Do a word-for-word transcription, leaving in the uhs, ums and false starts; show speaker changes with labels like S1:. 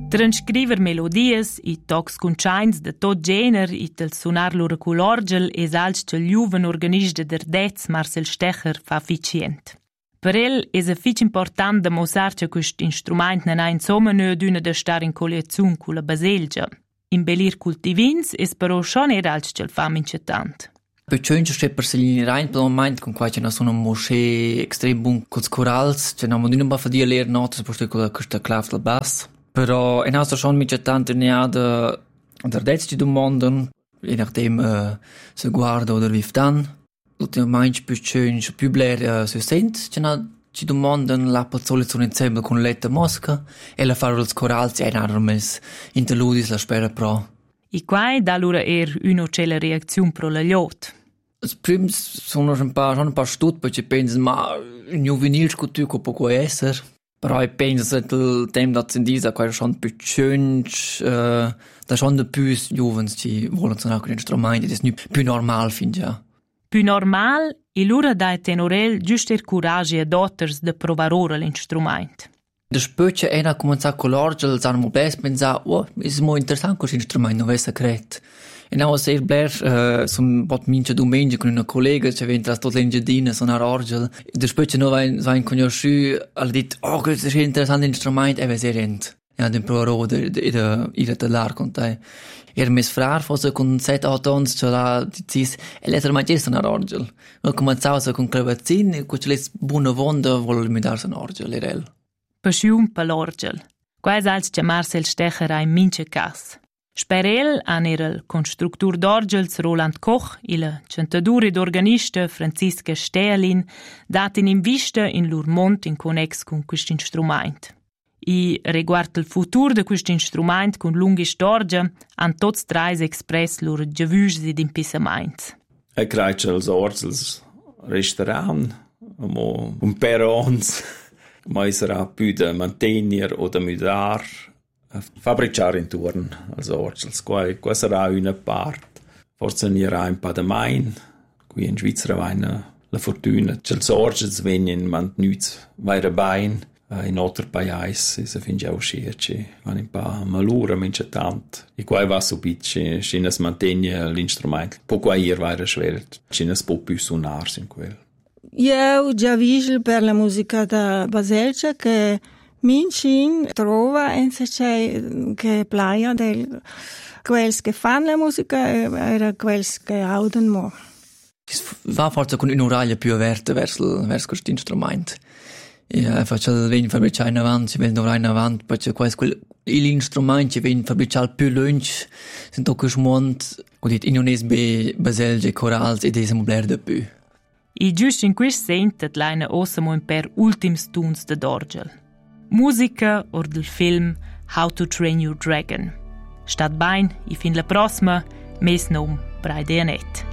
S1: Transcriver melodies i tocs conchains de tot gener i tel sunar lura colorgel es alts che juven organist de Derdez Marcel Stecher fa ficient. Per el es a fic important de mosar che quest instrument non ha insomma nö d'una de star in colleziun cu la baselgia. Imbellir cultivins es però schon er alts che fa mincetant.
S2: Per schönste steht per sich rein per moment con qua c'è una sono moschee extrem bun con corals, c'è una modina ba fadia leer notes per questa questa clav del bass. Però in nostra schon mincetant ne da der letzte du monden, je nachdem uh, se guarda oder wie dann. Ultimamente più schön, più bler uh, se sent, c'è una ci domandano la soluzione insieme con Letta Mosca e la fare els corals e enormes interludis la spera pro.
S1: I quai da lura er una cella reazione pro la liot.
S2: Els prims sono un paar, schon un paar stut, perché pensen, ma un juvenil sculptur co poco esser. Però io penso che il tempo da zendisa qua è schon più schön, uh, da schon de più juvens ci volen suonare con strumenti, das è più normal fin già.
S1: Più normal, e lura da tenorel giusto il coraggio e dotters de provar ora l'instrument.
S2: Despoi che era cominciato con l'orgel, s'hanno mobles pensare, oh, è molto interessante questo strumento, non avesse creato. E now sehr bler, uh, som bot mince domenica con una collega, che ventra tot l'engedina suonar orgel. Despoi che noi vain, vain conosciuti, ha detto, oh, questo è un interessante strumento, e va sehr rent. Ja, den provarò de, de, de, de, de lar con te. Er mes frar, forse con set otto ans, ce l'ha, dicis, e l'etter mai gesto un orgel. Non cominciava con clavezzin, e quando c'è buona vonda, vuole mi darsi un orgel, era el.
S1: Passion per l'orgel. Qua è als che Marcel Stecher ha in mince cas. Sper el han era il constructur d'orgels Roland Koch, il centaduri d'organista Franziska Sterlin, datin in vista in lur mont in connex con questo instrument. I riguardo il futuro di questo instrument con lunghe storie, han tots trais express lur giavusi ed impissaments.
S3: E creace els orgels restaurant, mo un perons, ma sarà più da mantenere o da mudar, fabbricare intorno als orgels. Qua, qua sarà una parte. Forse ne era un po' da main, qui in Svizzera va la fortuna, che els orgels vengono mantenuti vai bein. In altri paesi si finge a uscire, hanno un po' malura, mince tanto. E qua va subito, ci si mantiene l'instrumento. Poco a ir va era schwer, ci si può più suonarsi in quello.
S4: Io già visto per la musica da Baselgia che Mincin trova e se che playa del quels che fanno la musica era quels che audano.
S2: Va forse con un'orecchia più aperta verso, verso questo strumento. Ja, faccio il vegn fabbricare in avanti, vegn dovrà in avanti, perché questo gli strumenti vengono fabbricati più lungi, sono questo mondo, come in Indonesia, Baselgia, corals, e desiamo bler di più.
S1: E giusto in questo senso, l'hanno osamo per ultimi tunes de d'orgel. Musica or del film How to Train Your Dragon. Stat bein, e fin la prossima, mes nom Braideanet.